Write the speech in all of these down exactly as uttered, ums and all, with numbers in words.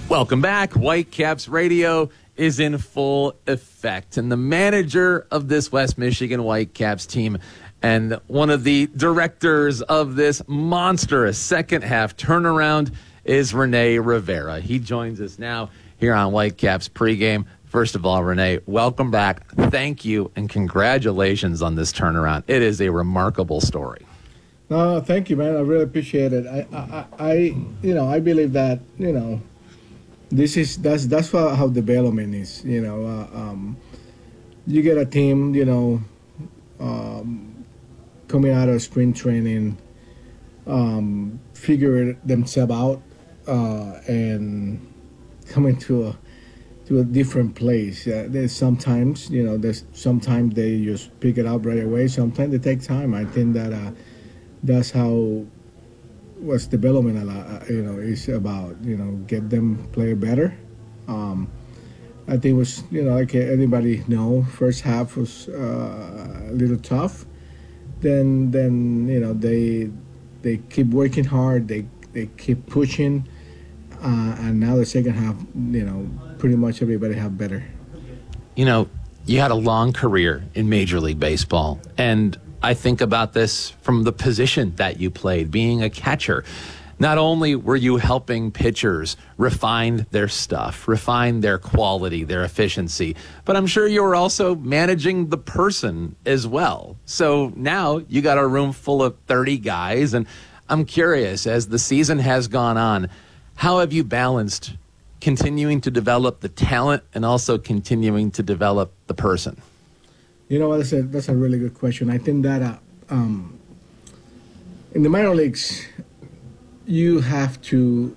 Welcome back. Whitecaps Radio is in full effect. And the manager of this West Michigan Whitecaps team and one of the directors of this monstrous second-half turnaround is Rene Rivera. He joins us now here on Whitecaps pregame. First of all, Rene, welcome back. Thank you and congratulations on this turnaround. It is a remarkable story. No, thank you, man. I really appreciate it. I, I, I you know, I believe that, you know, this is that's that's how, how development is. You know, uh, um, you get a team, you know, um, coming out of spring training, um, figure themselves out, uh, and coming to a to a different place. Uh, there's sometimes, you know, there's sometimes they just pick it up right away. Sometimes they take time. I think that uh, that's how what's development a lot, you know, is about. You know, get them play better. Um, I think it was, you know, like anybody know, first half was uh, a little tough. Then, then you know, they they keep working hard. They they keep pushing, uh, and now the second half, you know, pretty much everybody have better. You know, you had a long career in Major League Baseball, and I think about this from the position that you played, being a catcher. Not only were you helping pitchers refine their stuff, refine their quality, their efficiency, but I'm sure you were also managing the person as well. So now you got a room full of thirty guys, and I'm curious, as the season has gone on, how have you balanced continuing to develop the talent and also continuing to develop the person? You know what? That's a, that's a really good question. I think that uh, um, in the minor leagues, you have to,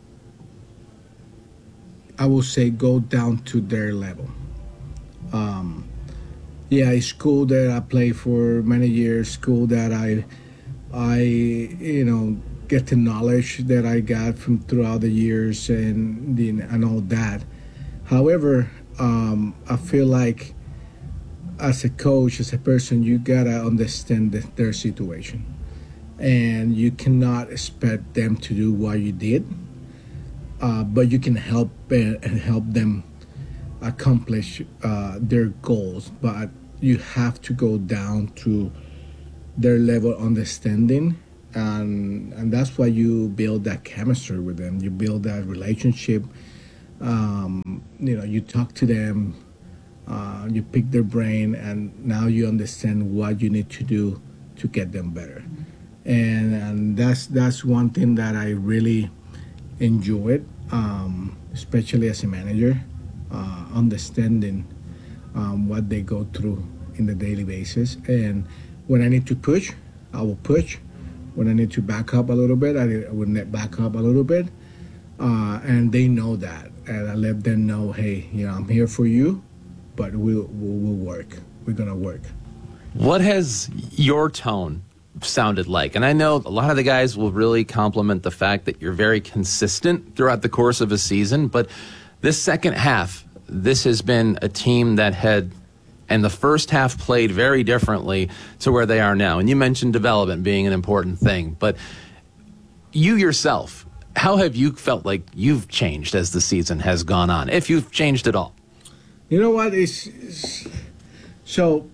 I will say, go down to their level. Um, yeah, it's school that I played for many years, school that I, I, you know, get the knowledge that I got from throughout the years and the, and all that. However, um, I feel like as a coach, as a person, you gotta understand the, their situation, and you cannot expect them to do what you did, uh, but you can help and help them accomplish uh, their goals. But you have to go down to their level of understanding, and and that's why you build that chemistry with them. You build that relationship. Um, you know, you talk to them. Uh, you pick their brain, and now you understand what you need to do to get them better. And, and that's that's one thing that I really enjoyed, um, especially as a manager, uh, understanding um, what they go through in the daily basis. And when I need to push, I will push. When I need to back up a little bit, I will back up a little bit. Uh, and they know that. And I let them know, hey, you know, I'm here for you. But we'll, we'll, we'll work. We're going to work. What has your tone sounded like? And I know a lot of the guys will really compliment the fact that you're very consistent throughout the course of a season. But this second half, this has been a team that had, and the first half played very differently to where they are now. And you mentioned development being an important thing. But you yourself, how have you felt like you've changed as the season has gone on, if you've changed at all? You know what? It's, it's, so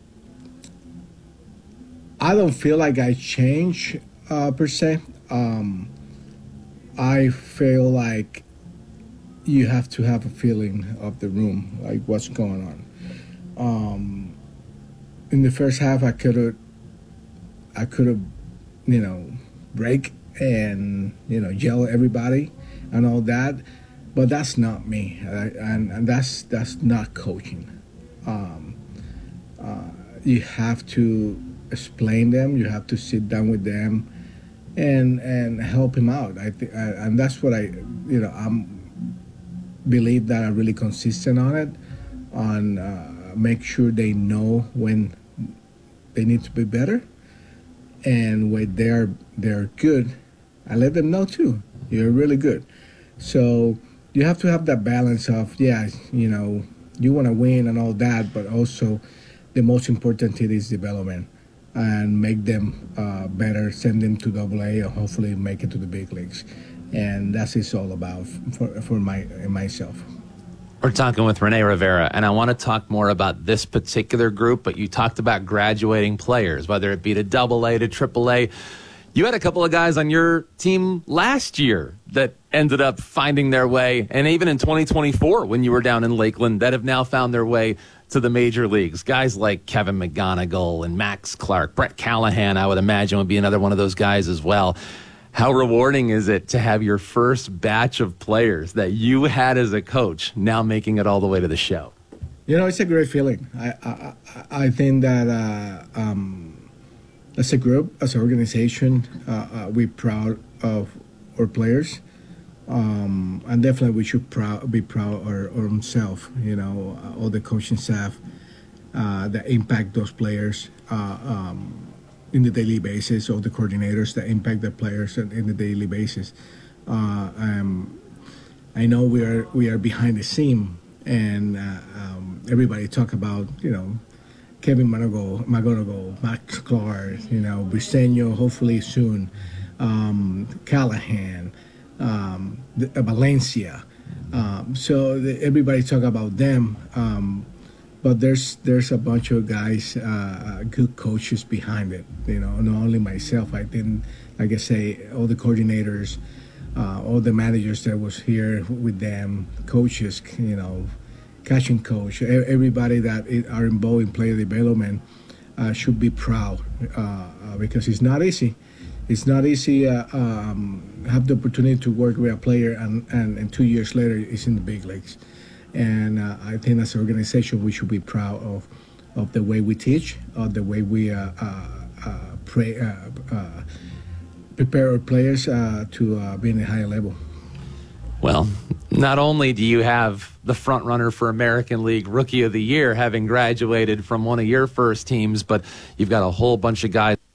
I don't feel like I change uh, per se. Um, I feel like you have to have a feeling of the room, like what's going on. Um, in the first half, I could have, I could have, you know, break and you know yell at everybody and all that. But that's not me, uh, and, and that's that's not coaching. Um, uh, you have to explain them. You have to sit down with them, and and help him out. I think, and that's what I, you know, I'm believe that I'm really consistent on it, on uh, make sure they know when they need to be better, and when they're they're good, I let them know too. You're really good, so. You have to have that balance of, yeah, you know, you want to win and all that, but also the most important thing is development and make them uh, better, send them to double A, and hopefully make it to the big leagues. and that's it's all about for for my myself. We're talking with Rene Rivera, and I want to talk more about this particular group, but you talked about graduating players, whether it be to double A to triple A. You had a couple of guys on your team last year that ended up finding their way, and even in twenty twenty-four when you were down in Lakeland, that have now found their way to the major leagues. Guys like Kevin McGonigal and Max Clark. Brett Callahan, I would imagine, would be another one of those guys as well. How rewarding is it to have your first batch of players that you had as a coach now making it all the way to the show? You know, it's a great feeling. I I, I think that uh, um, as a group, as an organization, uh, uh, we're proud of our players. Um, and definitely we should proud, be proud of our, our own self, you know, uh, all the coaching staff uh, that impact those players uh, um, in the daily basis, all the coordinators that impact the players in the daily basis. Uh, um, I know we are we are behind the scene, and uh, um, everybody talk about, you know, Kevin McGonigal, McGonigal, Max Clark, you know, Briseño, hopefully soon, um, Callahan, um, the, uh, Valencia. Um, so the, everybody talk about them, um, but there's there's a bunch of guys, uh, good coaches behind it. You know, not only myself. I didn't, like I say, all the coordinators, uh, all the managers that was here with them, coaches, you know, catching coach, everybody that are involved in player development uh, should be proud uh, because it's not easy. It's not easy uh, um, have the opportunity to work with a player and, and, and two years later it's in the big leagues. And uh, I think as an organization we should be proud of of the way we teach, of the way we uh, uh, uh, pray, uh, uh, prepare our players uh, to uh, be in a higher level. Well, not only do you have the front runner for American League Rookie of the Year having graduated from one of your first teams, but you've got a whole bunch of guys